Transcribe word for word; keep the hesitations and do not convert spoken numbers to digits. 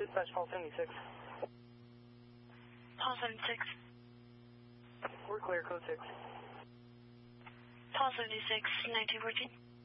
dispatch, call seventy-six. Paul seventy-six. We're clear, code six. Paul seventy-six, nineteen fourteen.